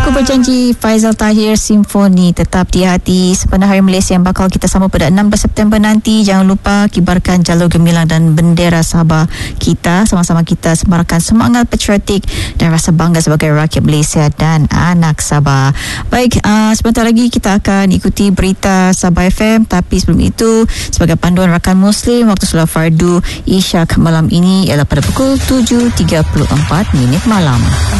Aku berjanji Faizal Tahir Simfoni tetap di hati sepenuh hari Malaysia yang bakal kita sambut pada 16 September nanti. Jangan lupa kibarkan jalur gemilang dan bendera Sabah kita. Sama-sama kita semarakkan semangat patriotik dan rasa bangga sebagai rakyat Malaysia dan anak Sabah. Baik, sebentar lagi kita akan ikuti berita Sabah FM, tapi sebelum itu sebagai panduan rakan Muslim, waktu solat fardu Isyak malam ini ialah pada pukul 7.34 malam.